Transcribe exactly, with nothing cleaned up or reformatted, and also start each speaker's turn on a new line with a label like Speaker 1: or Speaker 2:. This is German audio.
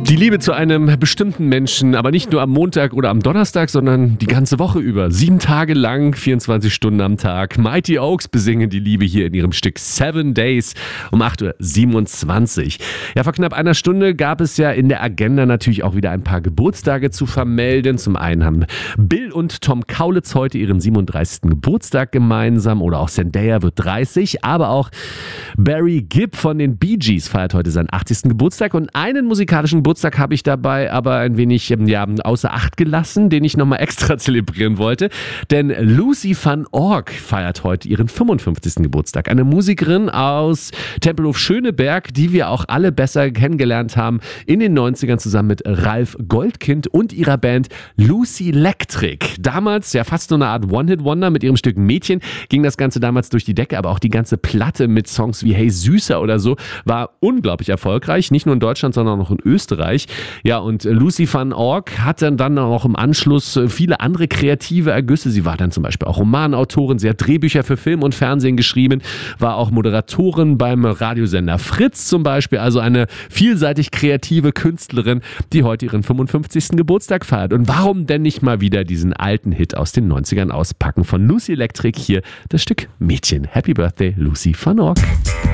Speaker 1: Die Liebe zu einem bestimmten Menschen, aber nicht nur am Montag oder am Donnerstag, sondern die ganze Woche über. Sieben Tage lang, vierundzwanzig Stunden am Tag. Mighty Oaks besingen die Liebe hier in ihrem Stück Seven Days um acht Uhr siebenundzwanzig. Ja, vor knapp einer Stunde gab es ja in der Agenda natürlich auch wieder ein paar Geburtstage zu vermelden. Zum einen haben Bill und Tom Kaulitz heute ihren siebenunddreißigsten Geburtstag gemeinsam oder auch Zendaya wird dreißig, aber auch Barry Gibb von den Bee Gees feiert heute seinen achtzigsten Geburtstag und einen musikalischen Geburtstag habe ich dabei aber ein wenig ja, außer Acht gelassen, den ich nochmal extra zelebrieren wollte. Denn Lucy van Ork feiert heute ihren fünfundfünfzigsten Geburtstag. Eine Musikerin aus Tempelhof Schöneberg, die wir auch alle besser kennengelernt haben in den neunzigern zusammen mit Ralf Goldkind und ihrer Band Lucy Electric. Damals ja fast so eine Art One-Hit-Wonder mit ihrem Stück Mädchen ging das Ganze damals durch die Decke, aber auch die ganze Platte mit Songs wie Hey Süßer oder so war unglaublich erfolgreich. Nicht nur in Deutschland, sondern auch in Österreich. Ja, und Lucy van Ork hat dann, dann auch im Anschluss viele andere kreative Ergüsse. Sie war dann zum Beispiel auch Romanautorin, sie hat Drehbücher für Film und Fernsehen geschrieben, war auch Moderatorin beim Radiosender Fritz zum Beispiel. Also eine vielseitig kreative Künstlerin, die heute ihren fünfundfünfzigsten Geburtstag feiert. Und warum denn nicht mal wieder diesen alten Hit aus den neunzigern auspacken von Lucy Electric? Hier das Stück Mädchen. Happy Birthday, Lucy van Ork.